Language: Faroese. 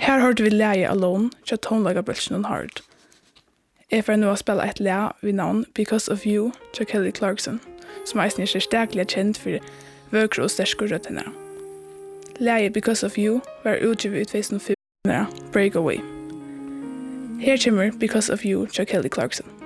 Her hørte vi Leie Alone, til tonelagerbølsen og Hard. Jeg får nå å spille et le ved navn Because of You til Kelly Clarkson, som eisen er sterkelig kjent for vøkere og sterske røttene. Leie Because of You var utgivet i 2005 Breakaway. Her kommer Because of You til Kelly Clarkson.